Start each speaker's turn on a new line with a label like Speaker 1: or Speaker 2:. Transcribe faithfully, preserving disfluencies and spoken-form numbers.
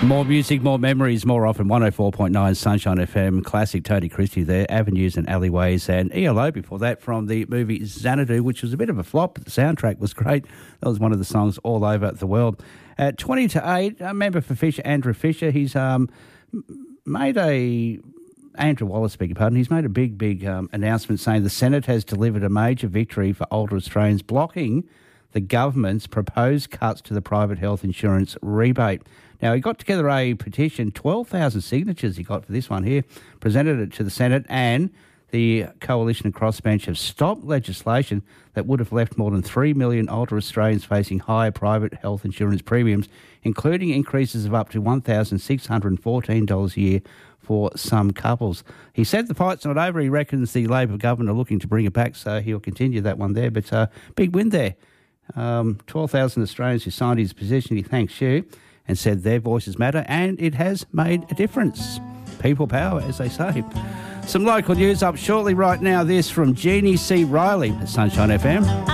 Speaker 1: More music, more memories, more often. one oh four point nine Sunshine F M. Classic Tony Christie there. Avenues and Alleyways. And E L O before that from the movie Xanadu, which was a bit of a flop, but the soundtrack was great. That was one of the songs all over the world. At twenty to eight, a member for Fisher, Andrew Fisher, he's um, made a... Andrew Wallace, beg your pardon, he's made a big, big um, announcement saying the Senate has delivered a major victory for older Australians, blocking the government's proposed cuts to the private health insurance rebate. Now, he got together a petition, twelve thousand signatures he got for this one here, presented it to the Senate, and the Coalition and Crossbench have stopped legislation that would have left more than three million older Australians facing higher private health insurance premiums, including increases of up to one thousand six hundred fourteen dollars a year for some couples. He said the fight's not over. He reckons the Labor government are looking to bring it back, so he'll continue that one there. But uh, big win there. Um, twelve thousand Australians who signed his petition. He thanks you and said their voices matter, and it has made a difference. People power, as they say. Some local news up shortly right now. This from Jeannie C. Riley at Sunshine F M.